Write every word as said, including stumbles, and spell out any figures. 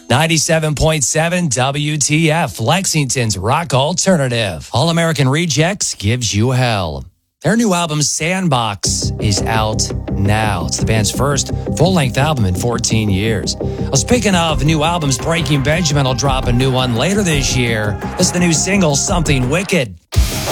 ninety-seven point seven W T F, Lexington's rock alternative. All American Rejects gives you hell. Their new album, Sandbox, is out now. It's the band's first full-length album in fourteen years. Well, speaking of new albums, Breaking Benjamin will drop a new one later this year. This is the new single, Something Wicked.